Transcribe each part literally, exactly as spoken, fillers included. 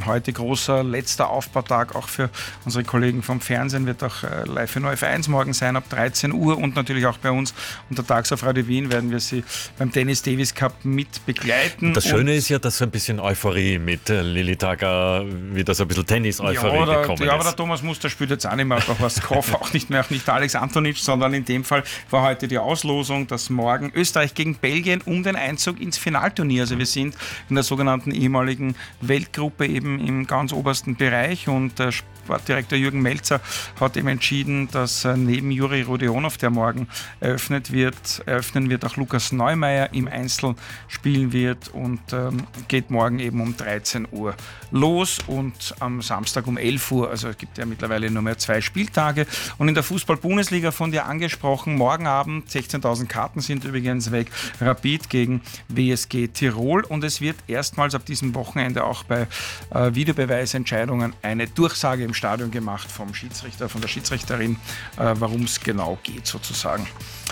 heute großer letzter Aufbautag auch für unsere Kollegen vom Fernsehen, wird auch live für F eins morgen sein ab dreizehn Uhr und natürlich auch bei uns untertags auf Radio Wien werden wir sie beim Tennis Davis Cup mit begleiten. Das Schöne und ist ja, dass so ein bisschen Euphorie mit Lilly Tagger, wieder so ein bisschen Tennis-Euphorie ja, der, gekommen ja, ist. aber der Thomas Muster spielt jetzt auch nicht mehr auf Horst Koff, auch nicht mehr, auch nicht Alex Antonitsch, sondern in dem Fall war heute die Auslosung, dass morgen Österreich gegen Belgien um den Einzug ins Finalturnier, also wir sind in der sogenannten ehemaligen Weltgruppe eben im ganz obersten Bereich und der Sportdirektor Jürgen Melzer hat eben entschieden, dass neben Juri Rodionov, der morgen eröffnet wird, eröffnen wird auch Lukas Neumeier im Einzel spielen wird und ähm, geht morgen eben um dreizehn Uhr los und am Samstag um elf Uhr, also es gibt ja mittlerweile nur mehr zwei Spieltage und in der Fußball-Bundesliga von dir angesprochen, morgen Abend sechzehntausend Karten sind übrigens weg, Rapid gegen W S G Tirol und es wird erstmals ab diesem Wochenende auch bei äh, Videobeweisentscheidungen eine Durchsage im Stadion gemacht vom Schiedsrichter, von der Schiedsrichterin, äh, worum es genau geht sozusagen.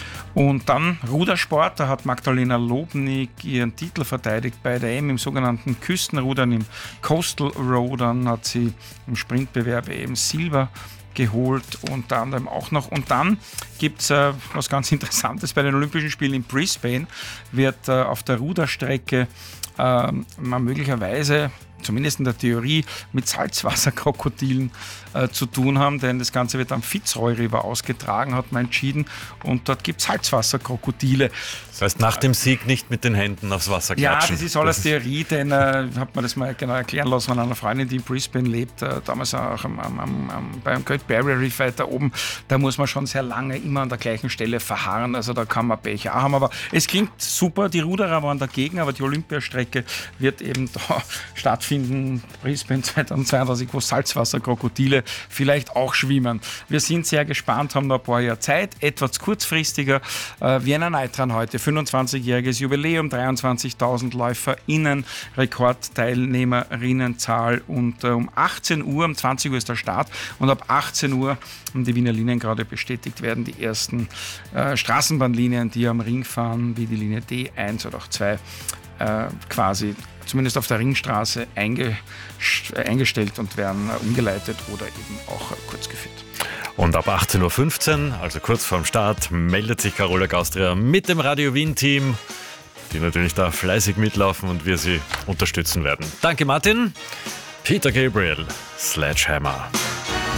Und dann Rudersport, da hat Magdalena Lobnig ihren Titel verteidigt bei der E M im sogenannten Küstenrudern, im Coastal Rudern hat sie im Sprintbewerb eben Silber geholt, unter anderem auch noch. Und dann gibt es äh, was ganz Interessantes bei den Olympischen Spielen in Brisbane, wird äh, auf der Ruderstrecke äh, man möglicherweise zumindest in der Theorie, mit Salzwasserkrokodilen äh, zu tun haben, denn das Ganze wird am Fitzroy River ausgetragen, hat man entschieden, und dort gibt es Salzwasserkrokodile. Das heißt, nach dem Sieg nicht mit den Händen aufs Wasser klatschen. Ja, das ist alles Theorie, denn äh, hat man das mal genau erklären lassen von einer Freundin, die in Brisbane lebt, äh, damals auch am, am, am, beim Great Barrier Reef weiter oben, da muss man schon sehr lange immer an der gleichen Stelle verharren, also da kann man Pech auch haben, aber es klingt super, die Ruderer waren dagegen, aber die Olympiastrecke wird eben da stattfinden, Brisbane zweitausendzweiundzwanzig, wo Salzwasserkrokodile vielleicht auch schwimmen. Wir sind sehr gespannt, haben noch ein paar Jahre Zeit, etwas kurzfristiger. Äh, Vienna Night Run heute, fünfundzwanzigjähriges Jubiläum, dreiundzwanzigtausend LäuferInnen, Rekordteilnehmerinnenzahl und äh, um achtzehn Uhr, um zwanzig Uhr ist der Start und ab achtzehn Uhr, um die Wiener Linien gerade bestätigt werden, die ersten äh, Straßenbahnlinien, die am Ring fahren, wie die Linie D eins oder auch zwei, äh, quasi zumindest auf der Ringstraße einge- eingestellt und werden äh, umgeleitet oder eben auch äh, kurz geführt. Und ab achtzehn Uhr fünfzehn, also kurz vorm Start, meldet sich Carola Gaustria mit dem Radio Wien-Team, die natürlich da fleißig mitlaufen und wir sie unterstützen werden. Danke Martin. Peter Gabriel, Sledgehammer.